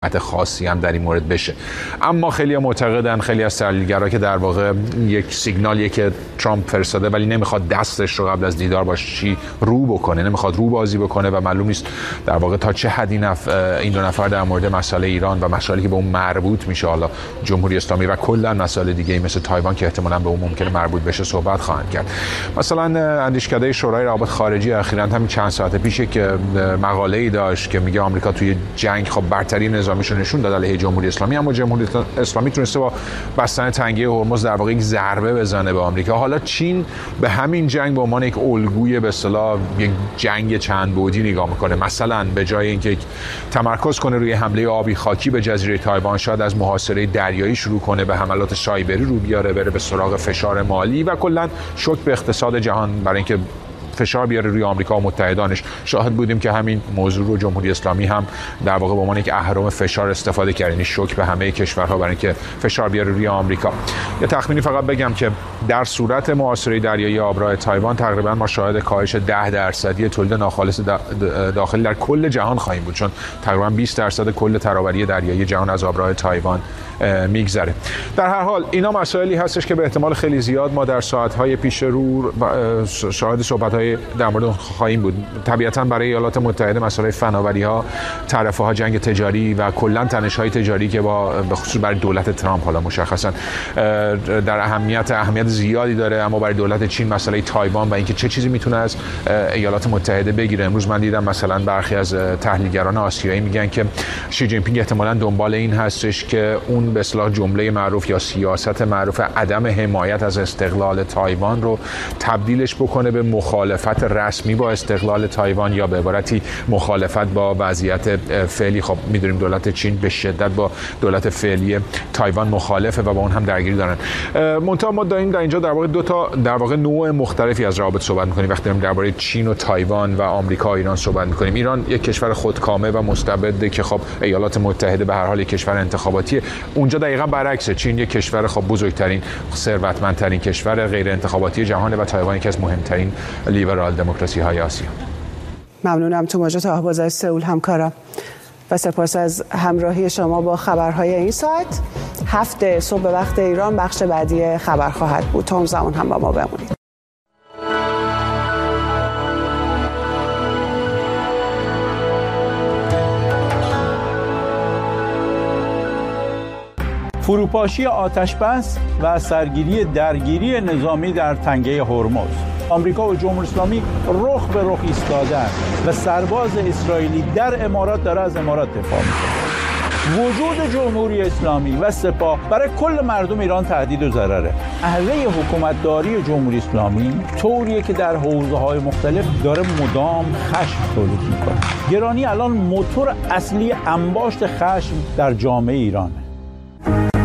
خاصی هم در این مورد بشه. اما خیلی معتقدن، خیلی از تحلیلگرا، که در واقع یک سیگنالیه که ترامپ فرستاده ولی نمیخواد دستش رو قبل از دیدار با شی رو بکنه، نمیخواد رو بازی بکنه و معلوم نیست در واقع تا چه حد این دو نفر در مورد مسئله ایران و مسائلی که به اون مربوط میشه، حالا جمهوری اسلامی و کلا مسائل دیگه مثل تایوان که احتمالاً به اون ممکنه مربوط بشه صحبت خواهند کرد. مثلا اندیشکده شورای روابط خارجی اخیراً همین چند ساعت پیش که مقاله‌ای داشت که میگه آمریکا توی جنگ خب برتری نظامیشو نشون داد علیه جمهوری اسلامی، اما جمهوری اسلامی تونسته با بستن تنگه هرمز در واقع یک ضربه بزنه به آمریکا. حالا چین به همین جنگ به عنوان یک الگوی به اصطلاح یک جنگ چند بعدی نگاه میکنه. مثلا به جای اینکه تمرکز کنه روی حمله آبی خاکی به جزیره تایوان، شاید از محاصره دریایی شروع کنه، به حملات سایبری رو بیاره، بره به سراغ فشار مالی و کلا شوک به اقتصاد جهان برای اینکه فشار بیاره روی آمریکا و متحدانش. شاهد بودیم که همین موضوع رو جمهوری اسلامی هم در واقع به عنوان یک اهرم فشار استفاده کرد، یعنی شوک به همه کشورها برای اینکه فشار بیاره روی آمریکا. یه تخمینی فقط بگم که در صورت محاصره دریایی آبراه تایوان تقریبا ما شاهد کاهش 10% تولید ناخالص داخلی در کل جهان خواهیم بود، چون تقریبا 20% کل تراوری دریایی جهان از آبراه تایوان میگذره. در هر حال اینا مسائلی هستش که به احتمال خیلی زیاد ما در ساعت‌های پیش رو شاهد صحبت‌های در مورد خواهیم بود. طبیعتاً برای ایالات متحده مسائل فناوری‌ها، تعرفه‌ها، جنگ تجاری و کلاً تنش‌های تجاری که به خصوص برای دولت ترامپ حالا مشخصاً در اهمیت زیادی داره، اما برای دولت چین مسئله تایوان و اینکه چه چیزی میتونه از ایالات متحده بگیره. امروز من دیدم مثلا برخی از تحلیلگران آسیایی میگن که شی جین پینگ احتمالاً دنبال این هستش که اون به اصطلاح جمله معروف یا سیاست معروف عدم حمایت از استقلال تایوان رو تبدیلش بکنه به مخالفت رسمی با استقلال تایوان، یا به عبارتی مخالفت با وضعیت فعلی. خب میدونیم دولت چین به شدت با دولت فعلی تایوان مخالفه و با اون هم درگیری دارن. منتها ما داریم در اینجا در واقع دو تا در واقع نوع مختلفی از روابط صحبت می‌کنیم. وقتی داریم درباره چین و تایوان و آمریکا و ایران صحبت می‌کنیم، ایران یک کشور خودکامه و مستبده که خب ایالات متحده به هر حال یک کشور انتخاباتیه. اونجا دقیقاً برعکسه. چین یک کشور خب بزرگترین، ثروتمندترین کشور غیر انتخاباتی جهان و تایوان یکی از مهمترین لیبرال دموکراسی‌های آسیا. ممنونم توماج طاه‌باز از سئول همکارم و سپاس از همراهی شما با خبرهای این ساعت. 7 صبح به وقت ایران بخش بعدی خبر خواهد بود. تا اون زمان هم با ما بمونید. فروپاشی آتش‌بس و سرگیری درگیری نظامی در تنگه هرمز. آمریکا و جمهوری اسلامی رخ به رخ ایستادن و سرباز اسرائیلی در امارات داره از امارات دفاع میکنه. وجود جمهوری اسلامی و سپاه برای کل مردم ایران تهدید و ضرره. اهله حکومتداری جمهوری اسلامی طوریه که در حوزه‌های مختلف داره مدام خشم تولید میکنه. گرانی الان موتور اصلی انباشت خشم در جامعه ایرانه.